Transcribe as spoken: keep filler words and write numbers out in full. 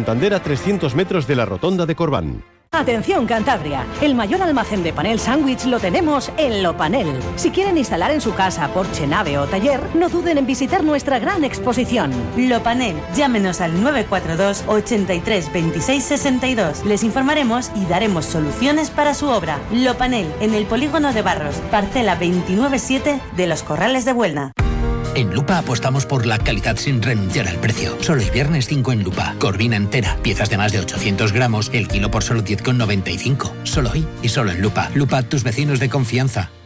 Santander, a trescientos metros de la rotonda de Corbán. Atención Cantabria, el mayor almacén de panel sándwich lo tenemos en Lopanel. Si quieren instalar en su casa, porche, nave o taller, no duden en visitar nuestra gran exposición. Lopanel, llámenos al nueve cuatro dos, ochenta y tres, veintiséis, sesenta y dos. Les informaremos y daremos soluciones para su obra. Lopanel, en el polígono de Barros, parcela veintinueve siete de Los Corrales de Buelna. En Lupa apostamos por la calidad sin renunciar al precio. Solo hoy viernes cinco en Lupa. Corvina entera, piezas de más de ochocientos gramos, el kilo por solo diez con noventa y cinco. Solo hoy y solo en Lupa. Lupa, tus vecinos de confianza.